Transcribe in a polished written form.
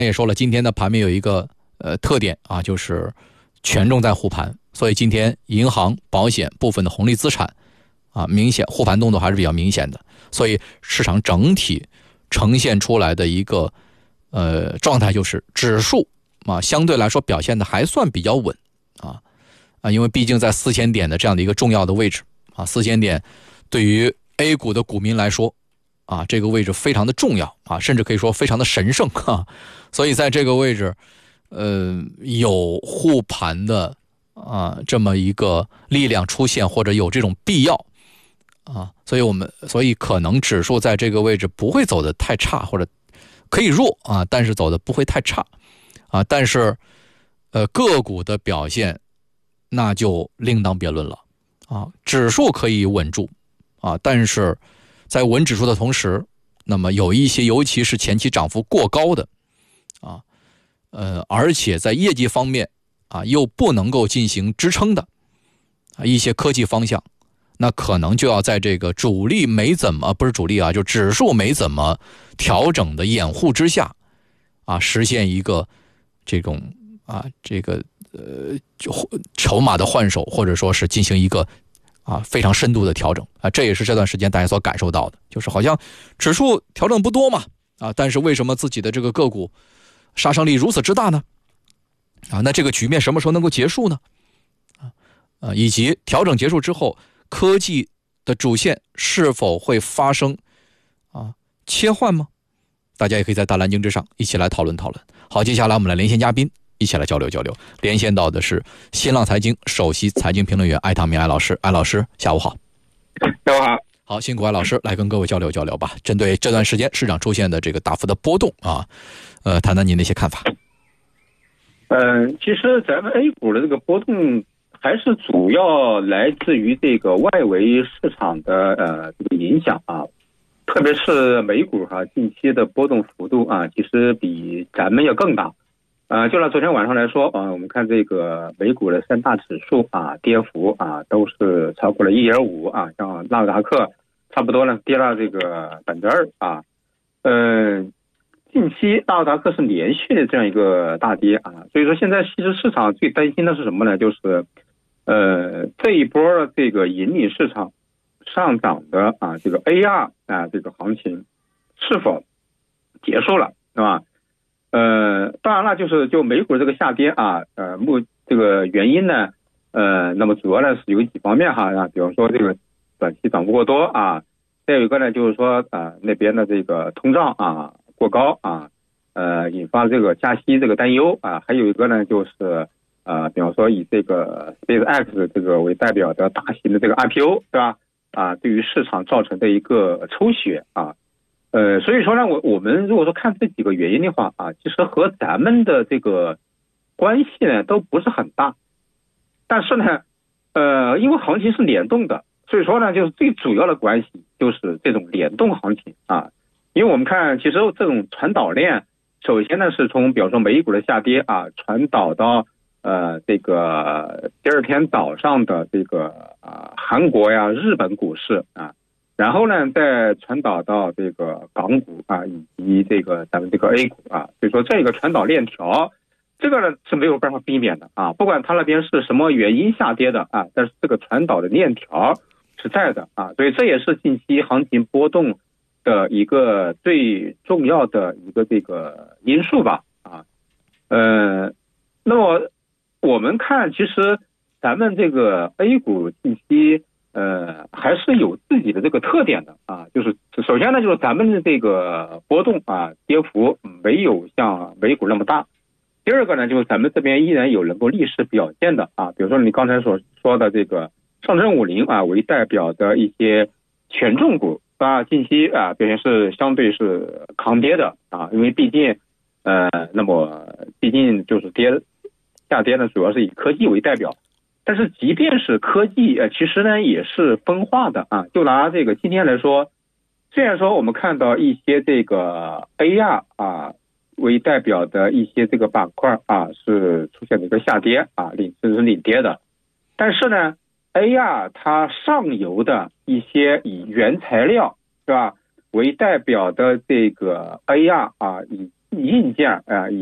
也说了，今天的盘面有一个特点啊，就是权重在护盘，所以今天银行、保险部分的红利资产啊，明显护盘动作还是比较明显的，所以市场整体呈现出来的一个状态就是指数啊相对来说表现的还算比较稳因为毕竟在4000点的这样的一个重要的位置啊，4000点对于 A 股的股民来说啊，这个位置非常的重要啊，甚至可以说非常的神圣啊，所以在这个位置有护盘的这么一个力量出现，或者有这种必要啊，所以可能指数在这个位置不会走得太差，或者可以弱啊，但是走得不会太差啊，但是个股的表现那就另当别论了啊，指数可以稳住啊，但是在稳指数的同时，那么有一些尤其是前期涨幅过高的而且在业绩方面又不能够进行支撑的一些科技方向，那可能就要在这个主力没怎么不是主力就指数没怎么调整的掩护之下实现一个这种筹码的换手，或者说是进行一个非常深度的调整这也是这段时间大家所感受到的，就是好像指数调整不多嘛但是为什么自己的这个个股杀伤力如此之大呢那这个局面什么时候能够结束呢以及调整结束之后，科技的主线是否会发生切换吗？大家也可以在大蓝鲸之上一起来讨论讨论。好，接下来我们来连线嘉宾，一起来交流交流。连线到的是新浪财经首席财经评论员艾唐明艾老师，艾老师下午好。 下午好。 好，辛苦艾老师来跟各位交流交流吧。针对这段时间市场出现的这个大幅的波动谈谈您的一些看法。 其实咱们 A 股的这个波动还是主要来自于这个外围市场的这个影响特别是美股近期的波动幅度其实比咱们要更大就拿昨天晚上来说我们看这个美股的3大指数跌幅都是超过了 1.5% 像纳斯达克差不多呢跌了这个 2% 近期纳斯达克是连续的这样一个大跌所以说现在其实市场最担心的是什么呢？就是这一波的这个引领市场上涨的这个 AR 这个行情是否结束了，是吧？当然了，就美股这个下跌这个原因呢，那么主要呢是有几方面比方说这个短期涨不过多再有一个呢就是说那边的这个通胀过高引发这个加息这个担忧还有一个呢就是比方说以这个 SpaceX 这个为代表的大型的这个 IPO 对吧对于市场造成的一个抽血所以说呢我们如果说看这几个原因的话其实和咱们的这个关系呢都不是很大，但是呢因为行情是联动的，所以说呢就是最主要的关系就是这种联动行情因为我们看其实这种传导链首先呢是从比方说美股的下跌传导到这个第二天早上的这个韩国呀日本股市然后呢再传导到这个港股以及这个咱们这个 A 股所以说这个传导链条这个呢是没有办法避免的不管它那边是什么原因下跌的但是这个传导的链条是在的所以这也是近期行情波动的一个最重要的一个这个因素吧那么我们看其实咱们这个 A 股近期还是有自己的这个特点的就是首先呢就是咱们的这个波动跌幅没有像美股那么大，第二个呢就是咱们这边依然有能够逆势表现的比如说你刚才所说的这个上证50为代表的一些权重股近期表现是相对是抗跌的因为毕竟就是下跌呢主要是以科技为代表，但是即便是科技其实呢也是分化的就拿这个今天来说，虽然说我们看到一些这个 AR 为代表的一些这个板块是出现了一个下跌甚至是领跌的，但是呢 AR 它上游的一些以原材料是吧为代表的这个 AR 硬件啊。